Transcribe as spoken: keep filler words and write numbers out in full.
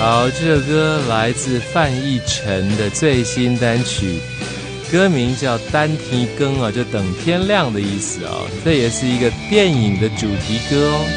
好，这首歌来自范逸臣的最新单曲，歌名叫《单天更》啊，就等天亮的意思啊。这也是一个电影的主题歌哦。